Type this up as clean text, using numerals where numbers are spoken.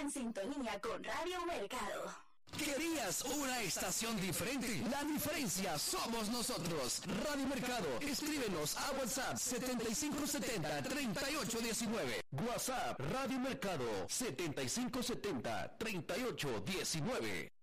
en sintonía con Radio Mercado. ¿Querías una estación diferente? La diferencia somos nosotros. Radio Mercado. Escríbenos a WhatsApp 7570-3819. WhatsApp Radio Mercado 7570-3819.